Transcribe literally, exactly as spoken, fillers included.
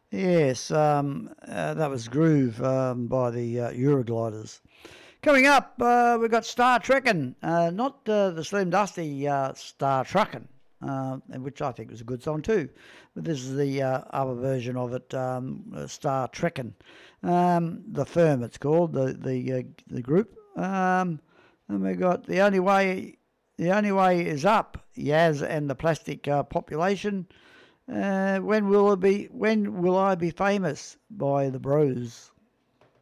Yes, um, uh, that was Groove um, by the uh, Eurogliders. Coming up, uh, we've got Star Trekkin', uh, not uh, the Slim Dusty uh, Star Truckin', uh, which I think was a good song too. But this is the uh, other version of it, um, uh, Star Trekkin'. Um, the firm, it's called, the the uh, the group. Um, and we got the only way, the only way is up. Yaz and the plastic uh, population. Uh, when will it be? When will I be famous? By the Bros.